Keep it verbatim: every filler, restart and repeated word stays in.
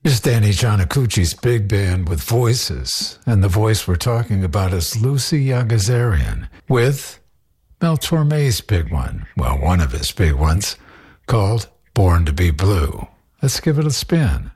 It's Danny Giannacucci's big band with voices, and the voice we're talking about is Lucy Yagazarian with Mel Torme's big one, well, one of his big ones, called Born to be Blue. Let's give it a spin.